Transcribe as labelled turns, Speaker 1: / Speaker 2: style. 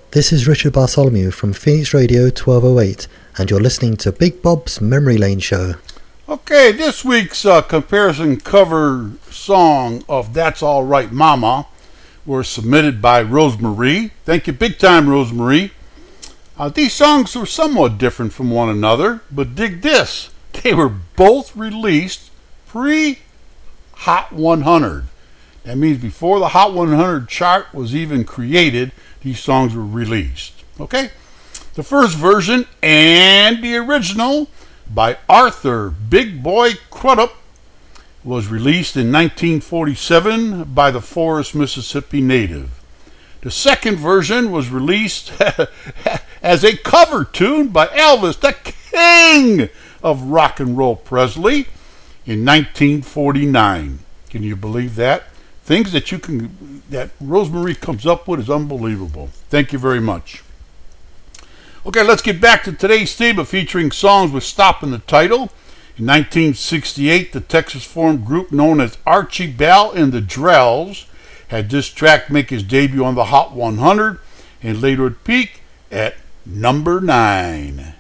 Speaker 1: This is Richard Bartholomew from Phoenix Radio 1208, and you're listening to Big Bob's Memory Lane Show.
Speaker 2: Okay, this week's comparison cover song of That's All Right Mama were submitted by Rosemarie. Thank you big time, Rosemarie. These songs were somewhat different from one another, but dig this. They were both released pre-Hot 100. That means before the Hot 100 chart was even created, these songs were released. Okay? The first version and the original by Arthur Big Boy Crudup was released in 1947 by the Forest, Mississippi native. The second version was released as a cover tune by Elvis, the king of rock and roll Presley, in 1949. Can you believe that? Things that Rosemarie comes up with is unbelievable. Thank you very much. Okay, let's get back to today's theme of featuring songs with Stop in the title. In 1968, the Texas-formed group known as Archie Bell and the Drells had this track make its debut on the Hot 100 and later peak at number 9.